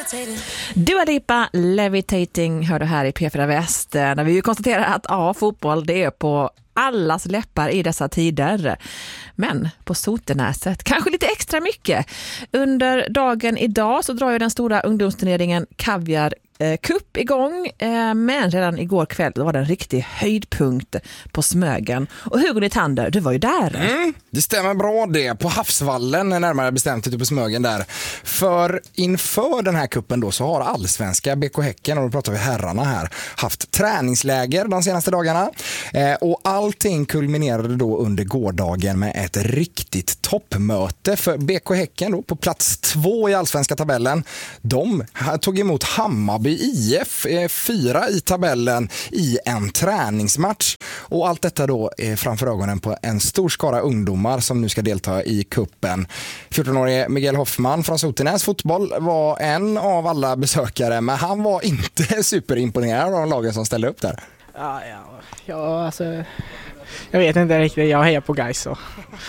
Dua Lipa, Levitating, hör du här i P4 Väst. När vi ju konstaterar att fotboll det är på allas läppar i dessa tider. Men på Sotenäset kanske lite extra mycket. Under dagen idag så drar ju den stora ungdomsturneringen Kaviar Cup igång, men redan igår kväll var det en riktig höjdpunkt på Smögen. Och Hugo Nytander, du var ju där. Det stämmer bra det, på Havsvallen närmare bestämt ute på Smögen där. För inför den här kuppen då så har allsvenska BK Häcken, och då pratar vi herrarna här, haft träningsläger de senaste dagarna. Och allting kulminerade då under gårdagen med ett riktigt toppmöte för BK Häcken då på plats 2 i allsvenska tabellen. De tog emot Hammarby IF, 4 i tabellen i en träningsmatch. Och allt detta då är framför ögonen på en stor skara ungdomar som nu ska delta i kuppen. 14-årige Miguel Hoffman från Sotenäs fotboll var en av alla besökare, men han var inte superimponerad av lagen som ställde upp där. Ja, alltså, jag vet inte riktigt, jag hejar på guys så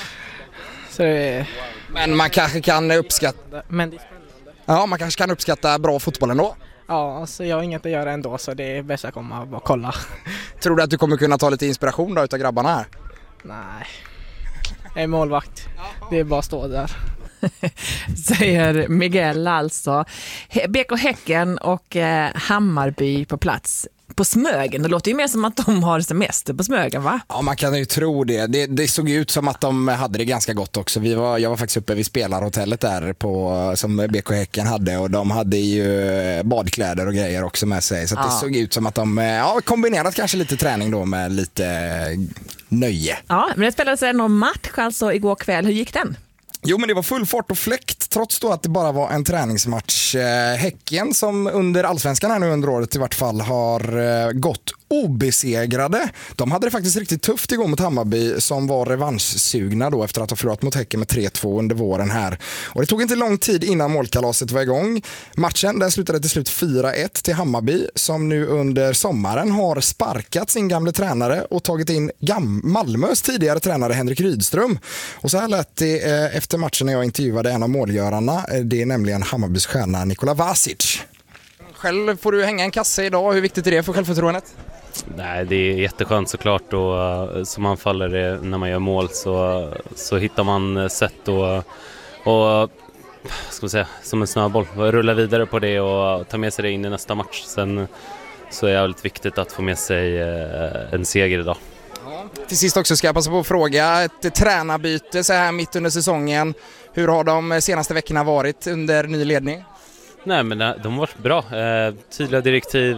Men man kanske kan uppskatta. Men det är spännande. Ja, man kanske kan uppskatta bra fotboll ändå. Ja, alltså jag har inget att göra ändå så det är bäst att komma och bara kolla. Tror du att du kommer kunna ta lite inspiration då utav grabbarna här? Nej, jag är målvakt. Det är bara att stå där. Säger Miguel alltså. BK Häcken och Hammarby på plats på Smögen. Det låter ju mer som att de har semester på Smögen, va? Ja, man kan ju tro det. Det såg ut som att de hade det ganska gott också. Jag var faktiskt uppe vid spelarhotellet där som BK Häcken hade, och de hade ju badkläder och grejer också med sig. Så att det såg ut som att de kombinerat kanske lite träning då med lite nöje. Ja, men det spelades en match alltså igår kväll. Hur gick den? Jo, men det var full fart och fläkt trots då att det bara var en träningsmatch. Häcken som under allsvenskan här nu under året i vart fall har gått obesegrade. De hade det faktiskt riktigt tufft igår mot Hammarby som var revanschsugna då efter att ha förlorat mot Häcken med 3-2 under våren här. Och det tog inte lång tid innan målkalaset var igång. Matchen den slutade till slut 4-1 till Hammarby som nu under sommaren har sparkat sin gamla tränare och tagit in Malmös tidigare tränare Henrik Rydström. Och så här lät det efter matchen när jag intervjuade en av målgörarna. Det är nämligen Hammarbys stjärna Nikola Vasic. Själv får du hänga en kasse idag. Hur viktigt är det för självförtroendet? Nej, det är jätteskönt såklart, och som anfallare när man gör mål så hittar man sätt och ska man säga, som en snöboll rulla vidare på det och ta med sig det in i nästa match. Sen så är det väldigt viktigt att få med sig en seger idag. Till sist också ska jag passa på att fråga, ett tränarbyte så här mitt under säsongen. Hur har de senaste veckorna varit under ny ledning? Nej, men de har varit bra. Tydliga direktiv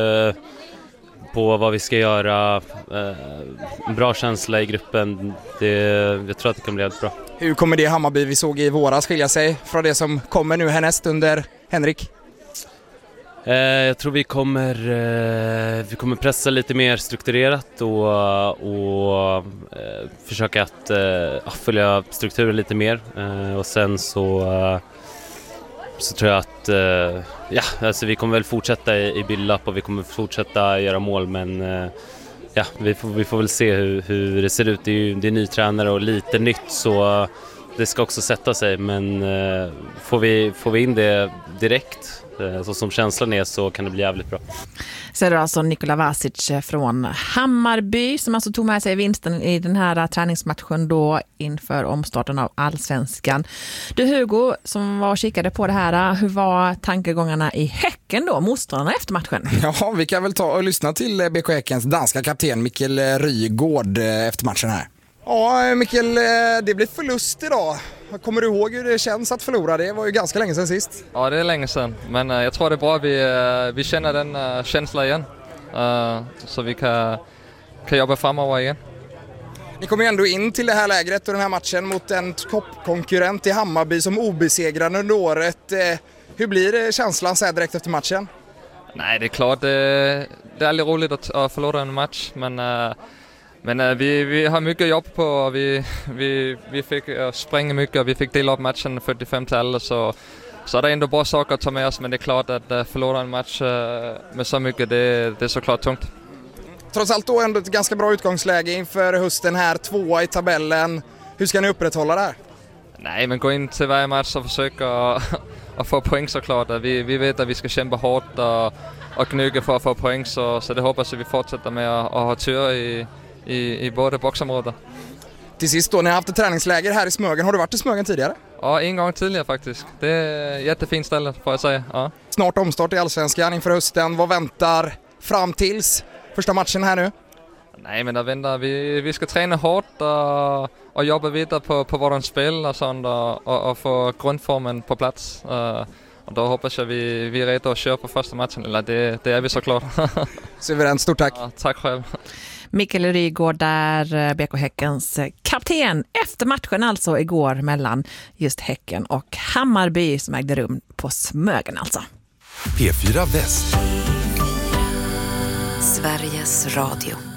på vad vi ska göra. Bra känsla i gruppen. Jag tror att det kan bli helt bra. Hur kommer det Hammarby vi såg i våras skilja sig från det som kommer nu härnäst under Henrik? Jag tror vi kommer pressa lite mer strukturerat och försöka att följa strukturen lite mer. Och sen så tror jag att alltså vi kommer väl fortsätta i build-up och vi kommer fortsätta göra mål, men vi får väl se hur det ser ut. Det är ny tränare och lite nytt, så det ska också sätta sig, men får vi in det direkt så som känslan är, så kan det bli jävligt bra. Så är det alltså Nikola Vasic från Hammarby som alltså tog med sig vinsten i den här träningsmatchen då inför omstarten av allsvenskan. Du Hugo som var och kikade på det här, hur var tankegångarna i Häcken då, motståndarna efter matchen? Ja, vi kan väl ta och lyssna till BK Häckens danska kapten Mikkel Rygård efter matchen här. Ja, Mikkel, det blev förlust idag. Kommer du ihåg hur det känns att förlora? Det var ju ganska länge sedan sist. Ja, det är länge sedan. Men jag tror det är bra att vi känner den känslan igen. Så vi kan jobba framöver igen. Ni kommer ju ändå in till det här lägret och den här matchen mot en toppkonkurrent i Hammarby som obesegrad under året. Hur blir känslan så här direkt efter matchen? Nej, det är klart. Det är aldrig roligt att förlora en match. Men vi har mycket jobb på. Vi fick spränga mycket och vi fick dela upp matchen 45-tal. Så är det ändå bra saker att ta med oss. Men det är klart att förlora en match med så mycket, det är såklart tungt. Trots allt då ändå ett ganska bra utgångsläge inför hösten här. 2 i tabellen. Hur ska ni upprätthålla det här? Nej, men gå in till varje match och försöka få poäng såklart. Vi vet att vi ska kämpa hårt och knyga för att få poäng, så det hoppas vi fortsätter med att ha tur i båda boxområden. Till sist då, ni har haft ett träningsläger här i Smögen. Har du varit i Smögen tidigare? Ja, en gång tidigare faktiskt. Det är ett jättefint ställe får jag säga. Ja. Snart omstart i Allsvenskan inför hösten. Vad väntar fram tills första matchen här nu? Nej, men där väntar vi ska träna hårt och jobba vidare på våran spel och sånt och få grundformen på plats. Och då hoppas jag vi är redo att köra på första matchen. Eller det är vi såklart. Suveränt, stort tack. Ja, tack själv. Mikael Rygaard där, BK Häckens kapten efter matchen alltså igår mellan just Häcken och Hammarby som ägde rum på Smögen alltså. P4 Väst. Sveriges Radio.